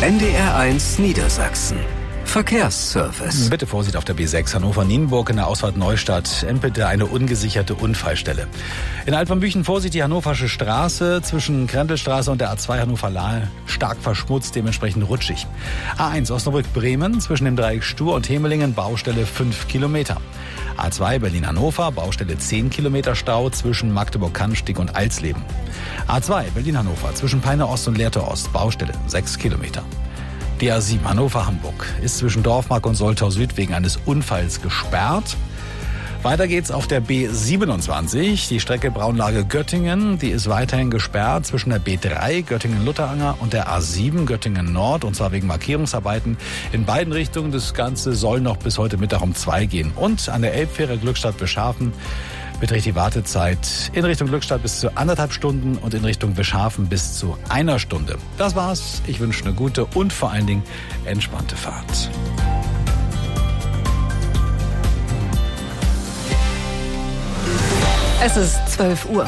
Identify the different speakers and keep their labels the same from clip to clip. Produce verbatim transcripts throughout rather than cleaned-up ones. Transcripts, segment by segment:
Speaker 1: N D R eins Niedersachsen. Verkehrsservice.
Speaker 2: Bitte Vorsicht auf der B sechs Hannover-Nienburg in der Ausfahrt Neustadt. Endete eine ungesicherte Unfallstelle. In Alt-von-Büchen Vorsicht die Hannoversche Straße zwischen Krentelstraße und der A zwei Hannover-Lahl stark verschmutzt, dementsprechend rutschig. A eins Osnabrück-Bremen zwischen dem Dreieck Stur und Hemelingen Baustelle fünf Kilometer. A zwei Berlin-Hannover Baustelle zehn Kilometer Stau zwischen Magdeburg-Cannstatt und Alsleben. A zwei Berlin-Hannover zwischen Peine Ost und Lehrte Ost Baustelle sechs Kilometer. Die A sieben Hannover-Hamburg ist zwischen Dorfmark und Soltau Süd wegen eines Unfalls gesperrt. Weiter geht's auf der B siebenundzwanzig, die Strecke Braunlage Göttingen, die ist weiterhin gesperrt zwischen der B drei Göttingen-Lutteranger und der A sieben Göttingen Nord, und zwar wegen Markierungsarbeiten in beiden Richtungen. Das Ganze soll noch bis heute Mittag um zwei gehen. Und an der Elbfähre Glückstadt-Wischhafen beträgt die Wartezeit in Richtung Glückstadt bis zu anderthalb Stunden und in Richtung Wischhafen bis zu einer Stunde. Das war's. Ich wünsche eine gute und vor allen Dingen entspannte Fahrt.
Speaker 3: Es ist zwölf Uhr.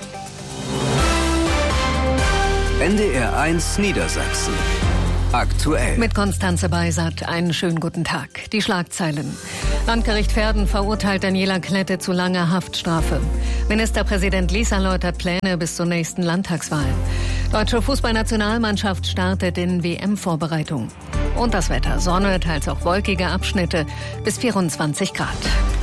Speaker 1: N D R eins Niedersachsen. Aktuell.
Speaker 3: Mit Konstanze Beisat, einen schönen guten Tag. Die Schlagzeilen. Landgericht Verden verurteilt Daniela Klette zu langer Haftstrafe. Ministerpräsident Lies erläutert Pläne bis zur nächsten Landtagswahl. Deutsche Fußballnationalmannschaft startet in W M-Vorbereitung. Und das Wetter. Sonne, teils auch wolkige Abschnitte bis vierundzwanzig Grad.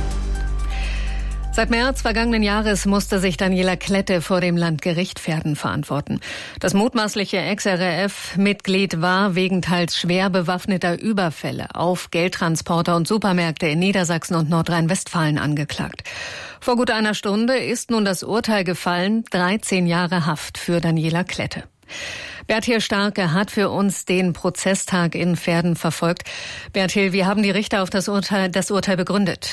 Speaker 3: Seit März vergangenen Jahres musste sich Daniela Klette vor dem Landgericht Verden verantworten. Das mutmaßliche Ex-R A F-Mitglied war wegen teils schwer bewaffneter Überfälle auf Geldtransporter und Supermärkte in Niedersachsen und Nordrhein-Westfalen angeklagt. Vor gut einer Stunde ist nun das Urteil gefallen, dreizehn Jahre Haft für Daniela Klette. Bertil Starke hat für uns den Prozesstag in Verden verfolgt. Bertil, wie haben die Richter auf das Urteil, das Urteil begründet?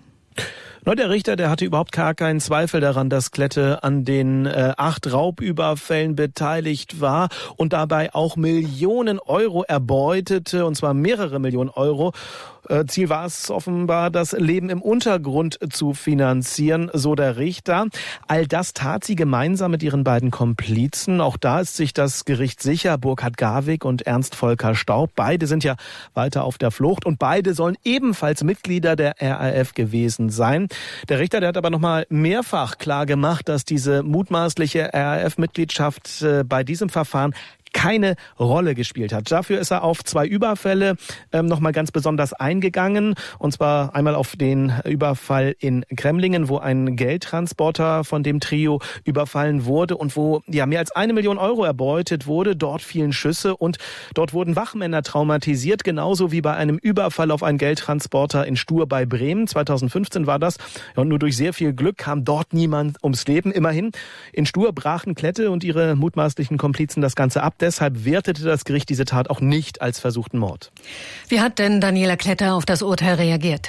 Speaker 4: Nur der Richter, der hatte überhaupt gar keinen Zweifel daran, dass Klette an den äh, acht Raubüberfällen beteiligt war und dabei auch Millionen Euro erbeutete, und zwar mehrere Millionen Euro. Äh, Ziel war es offenbar, das Leben im Untergrund zu finanzieren, so der Richter. All das tat sie gemeinsam mit ihren beiden Komplizen. Auch da ist sich das Gericht sicher, Burkhard Garwig und Ernst Volker Staub. Beide sind ja weiter auf der Flucht und beide sollen ebenfalls Mitglieder der R A F gewesen sein. Der Richter, der hat aber nochmal mehrfach klar gemacht, dass diese mutmaßliche R A F-Mitgliedschaft äh, bei diesem Verfahren keine Rolle gespielt hat. Dafür ist er auf zwei Überfälle ähm, nochmal ganz besonders eingegangen. Und zwar einmal auf den Überfall in Kremlingen, wo ein Geldtransporter von dem Trio überfallen wurde und wo ja mehr als eine Million Euro erbeutet wurde. Dort fielen Schüsse und dort wurden Wachmänner traumatisiert, genauso wie bei einem Überfall auf einen Geldtransporter in Stur bei Bremen. zweitausendfünfzehn war das. Und nur durch sehr viel Glück kam dort niemand ums Leben. Immerhin, in Stur brachen Klette und ihre mutmaßlichen Komplizen das Ganze ab. Deshalb wertete das Gericht diese Tat auch nicht als versuchten Mord.
Speaker 3: Wie hat denn Daniela Klette auf das Urteil reagiert?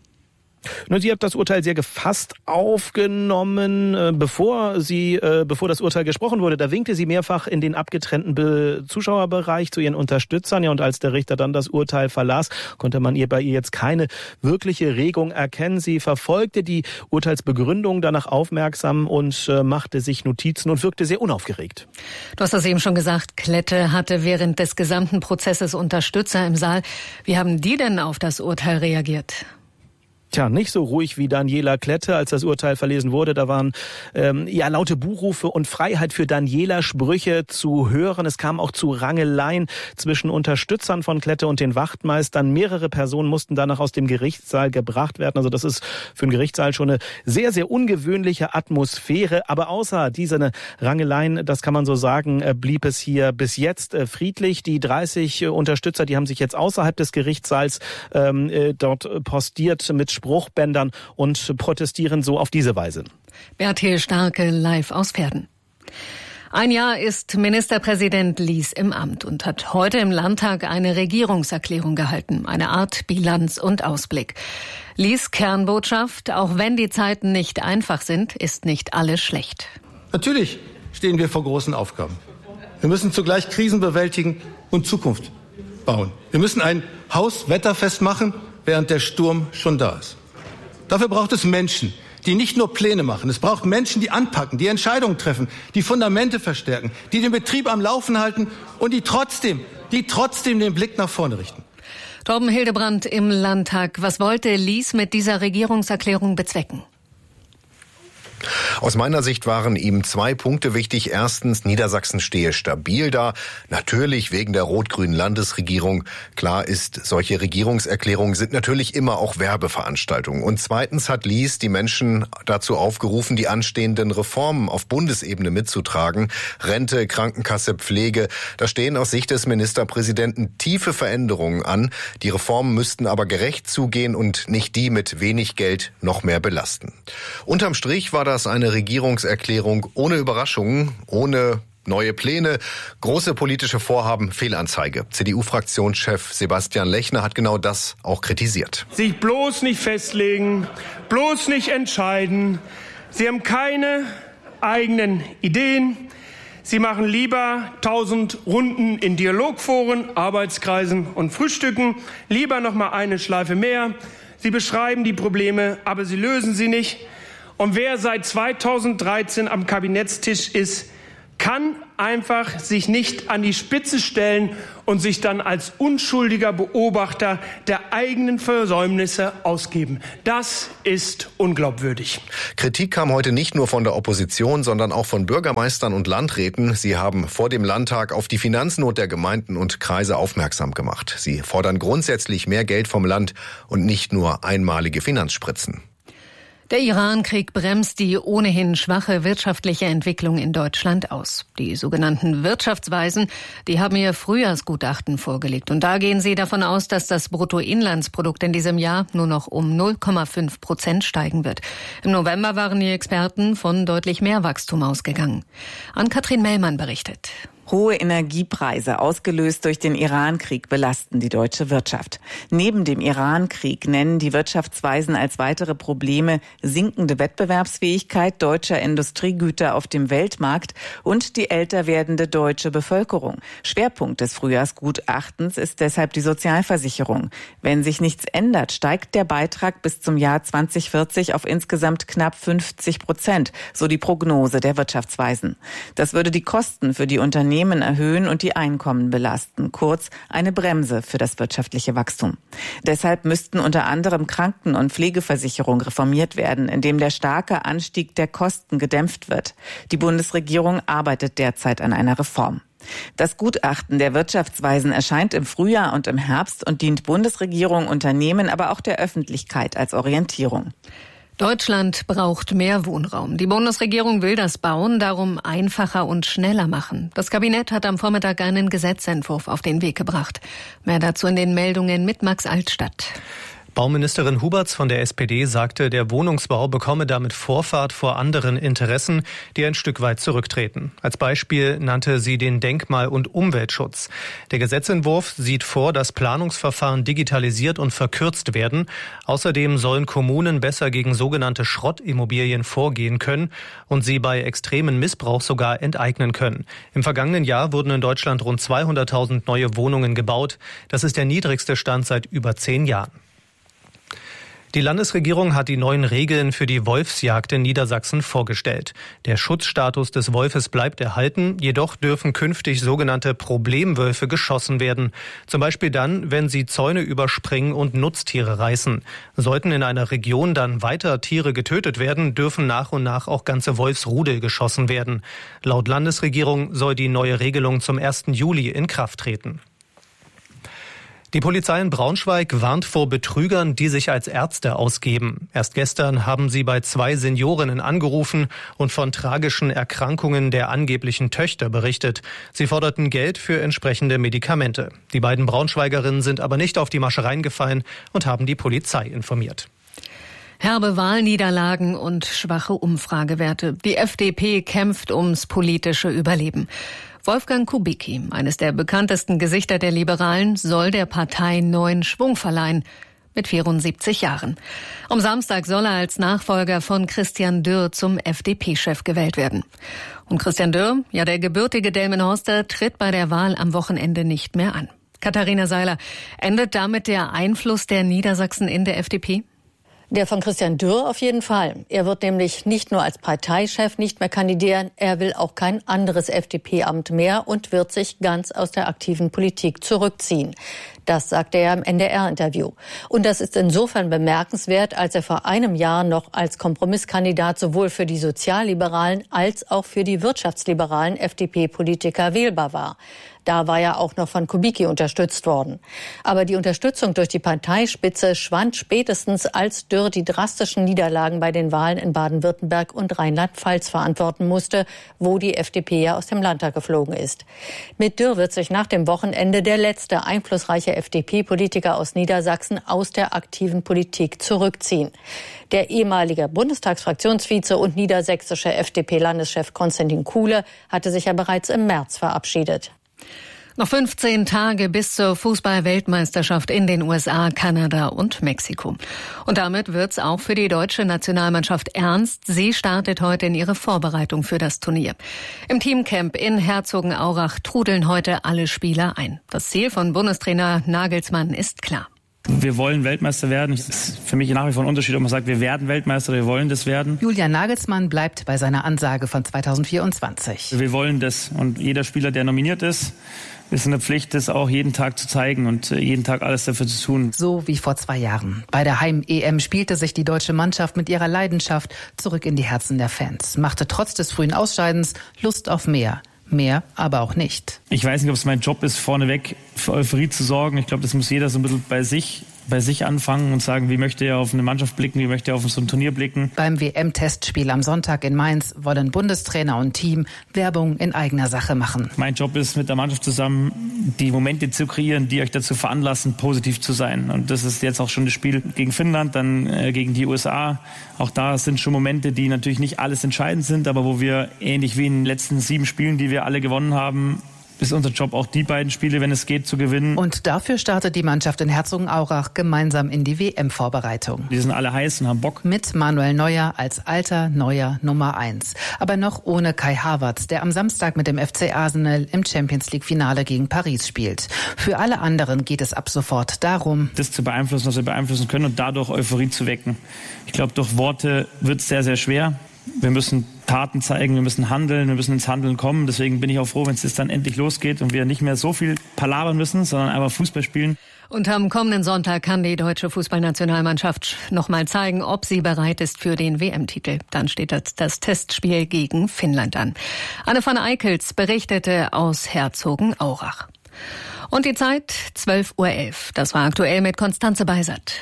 Speaker 4: Nun, sie hat das Urteil sehr gefasst aufgenommen, bevor sie, bevor das Urteil gesprochen wurde. Da winkte sie mehrfach in den abgetrennten Zuschauerbereich zu ihren Unterstützern. Ja, und als der Richter dann das Urteil verlas, konnte man ihr bei ihr jetzt keine wirkliche Regung erkennen. Sie verfolgte die Urteilsbegründung danach aufmerksam und machte sich Notizen und wirkte sehr unaufgeregt.
Speaker 3: Du hast das eben schon gesagt, Klette hatte während des gesamten Prozesses Unterstützer im Saal. Wie haben die denn auf das Urteil reagiert?
Speaker 4: Tja, nicht so ruhig wie Daniela Klette, als das Urteil verlesen wurde. Da waren ähm, ja laute Buhrufe und Freiheit für Daniela Sprüche zu hören. Es kam auch zu Rangeleien zwischen Unterstützern von Klette und den Wachtmeistern. Mehrere Personen mussten danach aus dem Gerichtssaal gebracht werden. Also das ist für einen Gerichtssaal schon eine sehr, sehr ungewöhnliche Atmosphäre. Aber außer diesen Rangeleien, das kann man so sagen, blieb es hier bis jetzt friedlich. Die dreißig Unterstützer, die haben sich jetzt außerhalb des Gerichtssaals ähm, dort postiert mit Spruchbändern und protestieren so auf diese Weise.
Speaker 3: Bertil Starke live aus Verden. Ein Jahr ist Ministerpräsident Lies im Amt und hat heute im Landtag eine Regierungserklärung gehalten, eine Art Bilanz und Ausblick. Lies Kernbotschaft: Auch wenn die Zeiten nicht einfach sind, ist nicht alles schlecht.
Speaker 5: Natürlich stehen wir vor großen Aufgaben. Wir müssen zugleich Krisen bewältigen und Zukunft bauen. Wir müssen ein Haus wetterfest machen, während der Sturm schon da ist. Dafür braucht es Menschen, die nicht nur Pläne machen. Es braucht Menschen, die anpacken, die Entscheidungen treffen, die Fundamente verstärken, die den Betrieb am Laufen halten und die trotzdem, die trotzdem den Blick nach vorne richten.
Speaker 3: Torben Hildebrandt im Landtag. Was wollte Lies mit dieser Regierungserklärung bezwecken?
Speaker 6: Aus meiner Sicht waren ihm zwei Punkte wichtig. Erstens, Niedersachsen stehe stabil da. Natürlich wegen der rot-grünen Landesregierung. Klar ist, solche Regierungserklärungen sind natürlich immer auch Werbeveranstaltungen. Und zweitens hat Lies die Menschen dazu aufgerufen, die anstehenden Reformen auf Bundesebene mitzutragen. Rente, Krankenkasse, Pflege. Da stehen aus Sicht des Ministerpräsidenten tiefe Veränderungen an. Die Reformen müssten aber gerecht zugehen und nicht die mit wenig Geld noch mehr belasten. Unterm Strich war das eine Regierungserklärung ohne Überraschungen, ohne neue Pläne, große politische Vorhaben, Fehlanzeige. C D U-Fraktionschef Sebastian Lechner hat genau das auch kritisiert.
Speaker 7: Sich bloß nicht festlegen, bloß nicht entscheiden. Sie haben keine eigenen Ideen. Sie machen lieber tausend Runden in Dialogforen, Arbeitskreisen und Frühstücken. Lieber noch mal eine Schleife mehr. Sie beschreiben die Probleme, aber sie lösen sie nicht. Und wer seit zweitausenddreizehn am Kabinettstisch ist, kann einfach sich nicht an die Spitze stellen und sich dann als unschuldiger Beobachter der eigenen Versäumnisse ausgeben. Das ist unglaubwürdig.
Speaker 6: Kritik kam heute nicht nur von der Opposition, sondern auch von Bürgermeistern und Landräten. Sie haben vor dem Landtag auf die Finanznot der Gemeinden und Kreise aufmerksam gemacht. Sie fordern grundsätzlich mehr Geld vom Land und nicht nur einmalige Finanzspritzen.
Speaker 3: Der Iran-Krieg bremst die ohnehin schwache wirtschaftliche Entwicklung in Deutschland aus. Die sogenannten Wirtschaftsweisen, die haben ihr Frühjahrsgutachten vorgelegt. Und da gehen sie davon aus, dass das Bruttoinlandsprodukt in diesem Jahr nur noch um null Komma fünf Prozent steigen wird. Im November waren die Experten von deutlich mehr Wachstum ausgegangen. Ann-Kathrin Mellmann berichtet.
Speaker 8: Hohe Energiepreise, ausgelöst durch den Iran-Krieg, belasten die deutsche Wirtschaft. Neben dem Iran-Krieg nennen die Wirtschaftsweisen als weitere Probleme sinkende Wettbewerbsfähigkeit deutscher Industriegüter auf dem Weltmarkt und die älter werdende deutsche Bevölkerung. Schwerpunkt des Frühjahrsgutachtens ist deshalb die Sozialversicherung. Wenn sich nichts ändert, steigt der Beitrag bis zum Jahr zweitausendvierzig auf insgesamt knapp fünfzig Prozent, so die Prognose der Wirtschaftsweisen. Das würde die Kosten für die Unternehmen erhöhen und die Einkommen belasten. Kurz, eine Bremse für das wirtschaftliche Wachstum. Deshalb müssten unter anderem Kranken- und Pflegeversicherung reformiert werden, indem der starke Anstieg der Kosten gedämpft wird. Die Bundesregierung arbeitet derzeit an einer Reform. Das Gutachten der Wirtschaftsweisen erscheint im Frühjahr und im Herbst und dient Bundesregierung, Unternehmen, aber auch der Öffentlichkeit als Orientierung.
Speaker 3: Deutschland braucht mehr Wohnraum. Die Bundesregierung will das Bauen darum einfacher und schneller machen. Das Kabinett hat am Vormittag einen Gesetzentwurf auf den Weg gebracht. Mehr dazu in den Meldungen mit Max Altstadt.
Speaker 9: Bauministerin Huberts von der S P D sagte, der Wohnungsbau bekomme damit Vorfahrt vor anderen Interessen, die ein Stück weit zurücktreten. Als Beispiel nannte sie den Denkmal- und Umweltschutz. Der Gesetzentwurf sieht vor, dass Planungsverfahren digitalisiert und verkürzt werden. Außerdem sollen Kommunen besser gegen sogenannte Schrottimmobilien vorgehen können und sie bei extremen Missbrauch sogar enteignen können. Im vergangenen Jahr wurden in Deutschland rund zweihunderttausend neue Wohnungen gebaut. Das ist der niedrigste Stand seit über zehn Jahren. Die Landesregierung hat die neuen Regeln für die Wolfsjagd in Niedersachsen vorgestellt. Der Schutzstatus des Wolfes bleibt erhalten, jedoch dürfen künftig sogenannte Problemwölfe geschossen werden. Zum Beispiel dann, wenn sie Zäune überspringen und Nutztiere reißen. Sollten in einer Region dann weiter Tiere getötet werden, dürfen nach und nach auch ganze Wolfsrudel geschossen werden. Laut Landesregierung soll die neue Regelung zum ersten Juli in Kraft treten. Die Polizei in Braunschweig warnt vor Betrügern, die sich als Ärzte ausgeben. Erst gestern haben sie bei zwei Seniorinnen angerufen und von tragischen Erkrankungen der angeblichen Töchter berichtet. Sie forderten Geld für entsprechende Medikamente. Die beiden Braunschweigerinnen sind aber nicht auf die Masche reingefallen und haben die Polizei informiert.
Speaker 3: Herbe Wahlniederlagen und schwache Umfragewerte. Die F D P kämpft ums politische Überleben. Wolfgang Kubicki, eines der bekanntesten Gesichter der Liberalen, soll der Partei neuen Schwung verleihen. Mit vierundsiebzig Jahren. Am Samstag soll er als Nachfolger von Christian Dürr zum F D P-Chef gewählt werden. Und Christian Dürr, ja der gebürtige Delmenhorster, tritt bei der Wahl am Wochenende nicht mehr an. Katharina Seiler, endet damit der Einfluss der Niedersachsen in der F D P? Der von Christian Dürr auf jeden Fall. Er wird nämlich nicht nur als Parteichef nicht mehr kandidieren, er will auch kein anderes F D P-Amt mehr und wird sich ganz aus der aktiven Politik zurückziehen. Das sagte er im N D R-Interview. Und das ist insofern bemerkenswert, als er vor einem Jahr noch als Kompromisskandidat sowohl für die sozialliberalen als auch für die wirtschaftsliberalen F D P-Politiker wählbar war. Da war er auch noch von Kubicki unterstützt worden. Aber die Unterstützung durch die Parteispitze schwand spätestens, als Dürr die drastischen Niederlagen bei den Wahlen in Baden-Württemberg und Rheinland-Pfalz verantworten musste, wo die F D P ja aus dem Landtag geflogen ist. Mit Dürr wird sich nach dem Wochenende der letzte einflussreiche F D P-Politiker aus Niedersachsen aus der aktiven Politik zurückziehen. Der ehemalige Bundestagsfraktionsvize und niedersächsische F D P-Landeschef Konstantin Kuhle hatte sich ja bereits im März verabschiedet. Noch fünfzehn Tage bis zur Fußball-Weltmeisterschaft in den U S A, Kanada und Mexiko. Und damit wird's auch für die deutsche Nationalmannschaft ernst. Sie startet heute in ihre Vorbereitung für das Turnier. Im Teamcamp in Herzogenaurach trudeln heute alle Spieler ein. Das Ziel von Bundestrainer Nagelsmann ist klar.
Speaker 10: Wir wollen Weltmeister werden. Es ist für mich nach wie vor ein Unterschied, ob man sagt, wir werden Weltmeister, wir wollen das werden.
Speaker 11: Julian Nagelsmann bleibt bei seiner Ansage von zweitausendvierundzwanzig.
Speaker 10: Wir wollen das. Und jeder Spieler, der nominiert ist, ist in der Pflicht, das auch jeden Tag zu zeigen und jeden Tag alles dafür zu tun.
Speaker 11: So wie vor zwei Jahren. Bei der Heim-E M spielte sich die deutsche Mannschaft mit ihrer Leidenschaft zurück in die Herzen der Fans. Machte trotz des frühen Ausscheidens Lust auf mehr. Mehr, aber auch nicht.
Speaker 10: Ich weiß nicht, ob es mein Job ist, vorneweg für Euphorie zu sorgen. Ich glaube, das muss jeder so ein bisschen bei sich, bei sich anfangen und sagen, wie möchte er auf eine Mannschaft blicken, wie möchte er auf so ein Turnier blicken.
Speaker 11: Beim W M-Testspiel am Sonntag in Mainz wollen Bundestrainer und Team Werbung in eigener Sache machen.
Speaker 10: Mein Job ist, mit der Mannschaft zusammen die Momente zu kreieren, die euch dazu veranlassen, positiv zu sein. Und das ist jetzt auch schon das Spiel gegen Finnland, dann äh, gegen die U S A. Auch da sind schon Momente, die natürlich nicht alles entscheidend sind, aber wo wir ähnlich wie in den letzten sieben Spielen, die wir alle gewonnen haben, ist unser Job auch die beiden Spiele, wenn es geht, zu gewinnen.
Speaker 11: Und dafür startet die Mannschaft in Herzogenaurach gemeinsam in die W M-Vorbereitung.
Speaker 10: Die sind alle heiß und haben Bock.
Speaker 11: Mit Manuel Neuer als alter neuer Nummer eins. Aber noch ohne Kai Havertz, der am Samstag mit dem F C Arsenal im Champions-League-Finale gegen Paris spielt. Für alle anderen geht es ab sofort darum,
Speaker 10: das zu beeinflussen, was wir beeinflussen können und dadurch Euphorie zu wecken. Ich glaube, durch Worte wird es sehr, sehr schwer. Wir müssen Taten zeigen, wir müssen handeln, wir müssen ins Handeln kommen. Deswegen bin ich auch froh, wenn es jetzt dann endlich losgeht und wir nicht mehr so viel palabern müssen, sondern einfach Fußball spielen.
Speaker 3: Und am kommenden Sonntag kann die deutsche Fußballnationalmannschaft noch mal zeigen, ob sie bereit ist für den W M-Titel. Dann steht das, das Testspiel gegen Finnland an. Anne van Eickels berichtete aus Herzogenaurach. Und die Zeit zwölf Uhr elf. Das war aktuell mit Konstanze Beisert.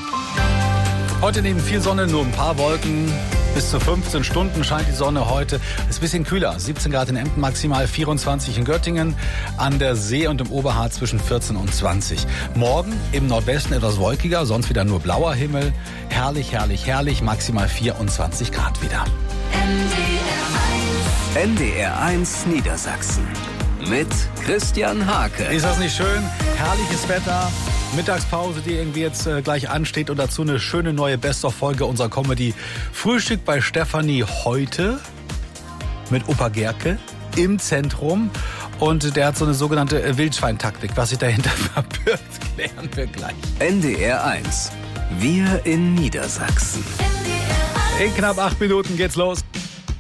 Speaker 2: Heute neben viel Sonne nur ein paar Wolken. Bis zu fünfzehn Stunden scheint die Sonne heute. Ist ein bisschen kühler. siebzehn Grad in Emden, maximal vierundzwanzig in Göttingen. An der See und im Oberharz zwischen vierzehn und zwanzig. Morgen im Nordwesten etwas wolkiger, sonst wieder nur blauer Himmel. Herrlich, herrlich, herrlich. Maximal vierundzwanzig Grad wieder.
Speaker 1: N D R eins Niedersachsen. Mit Christian Hake.
Speaker 2: Ist das nicht schön? Herrliches Wetter. Mittagspause, die irgendwie jetzt äh, gleich ansteht und dazu eine schöne neue Best-of-Folge unserer Comedy Frühstück bei Stefanie heute mit Opa Gerke im Zentrum und der hat so eine sogenannte Wildschweintaktik. Was sich dahinter verbirgt, klären wir gleich.
Speaker 1: N D R eins. Wir in Niedersachsen.
Speaker 2: In knapp acht Minuten geht's los.